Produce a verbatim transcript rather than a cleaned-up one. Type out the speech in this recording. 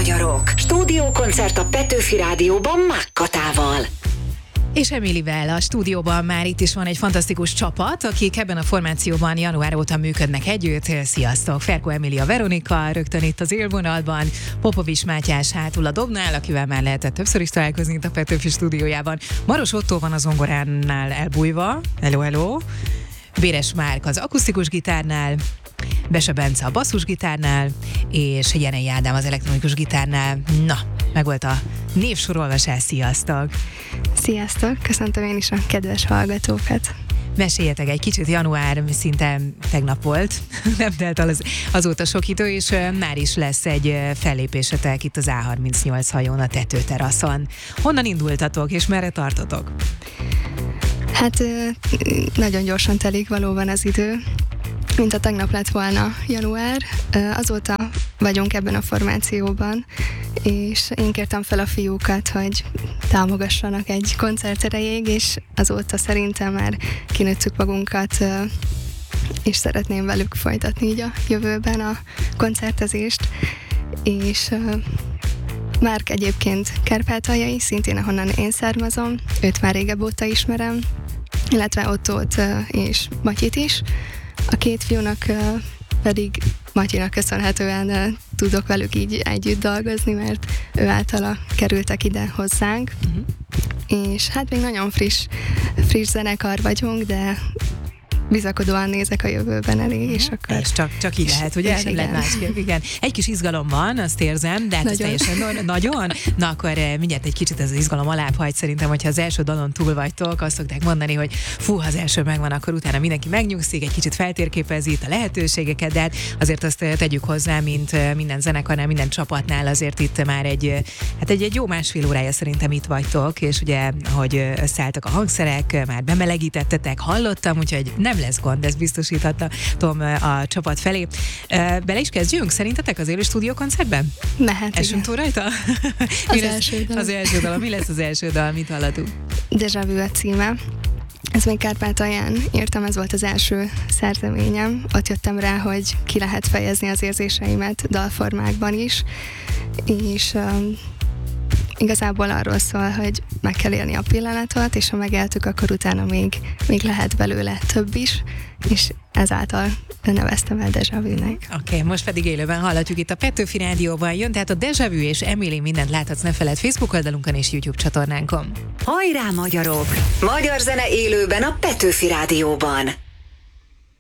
magyarok. Stúdiókoncert a Petőfi Rádióban Mák Katával. És Emilivel a stúdióban már itt is van egy fantasztikus csapat, akik ebben a formációban január óta működnek együtt. Sziasztok! Ferko Emilia Veronika rögtön itt az élvonalban, Popovics Mátyás hátul a dobnál, akivel már lehetett többször is találkozni itt a Petőfi stúdiójában. Maros Ottó van a zongoránál elbújva. Hello, hello! Béres Márk az akusztikus gitárnál, Bese Bence a basszusgitárnál, és Jenei Ádám az elektronikus gitárnál. Na, meg volt a névsorolvasás, sziasztok! Sziasztok! Köszöntöm én is a kedves hallgatókat! Meséljetek egy kicsit, január szinte tegnap volt, nem telt az, azóta sok idő, és már is lesz egy fellépésetek itt az á harmincnyolc hajón, a tetőteraszon. Honnan indultatok, és merre tartotok? Hát nagyon gyorsan telik valóban az idő, mint a tegnap lett volna január. Azóta vagyunk ebben a formációban, és én kértem fel a fiúkat, hogy támogassanak egy koncert erejéig, és azóta szerintem már kinőttük magunkat, és szeretném velük folytatni így a jövőben a koncertezést. És Márk egyébként kárpátaljai, szintén ahonnan én származom, őt már régebb óta ismerem, illetve Ottót és Matyit is. A két fiúnak pedig Matyinak köszönhetően tudok velük így együtt dolgozni, mert ő általa kerültek ide hozzánk. Uh-huh. És hát még nagyon friss, friss zenekar vagyunk, de bizakodóan nézek a jövőben elé, és akkor... És csak, csak így lehet, ugye? Nem lehet másképp, igen. Egy kis izgalom van, azt érzem, de hát ez teljesen no, nagyon. Na akkor mindjárt egy kicsit ez az izgalom alább hagy, szerintem, hogyha az első dalon túl vagytok, azt szokták mondani, hogy fú, ha az első megvan, akkor utána mindenki megnyugszik, egy kicsit feltérképezi itt a lehetőségeket, de hát azért azt tegyük hozzá, mint minden zenekarnál, minden csapatnál, azért itt már egy, hát egy, egy jó másfél órája szerintem itt vagytok, és ugye, hogy összeálltak a hangszerek, már bemelegítettetek, hallottam, úgyhogy nem lesz gond, ezt biztosíthatom a csapat felé. Bele is kezdjünk szerintetek az élő stúdiókoncertben? Mehet, Esünk túl rajta? Az első dal. Az első dal. Mi lesz az első dal? Mit hallatunk? Déjà vu a címe. Ez még Kárpátalján írtam, ez volt az első szerzeményem. Ott jöttem rá, hogy ki lehet fejezni az érzéseimet dalformákban is, és um, igazából arról szól, hogy meg kell élni a pillanatot, és ha megéltük, akkor utána még, még lehet belőle több is, és ezáltal neveztem el Déjà vu-nek. Oké, okay, most pedig élőben hallhatjuk itt a Petőfi Rádióban, jön, tehát a Déjà vu és Emily, mindent láthatsz, ne feledd Facebook oldalunkon és YouTube csatornánkon. Hajrá magyarok! Magyar zene élőben a Petőfi Rádióban.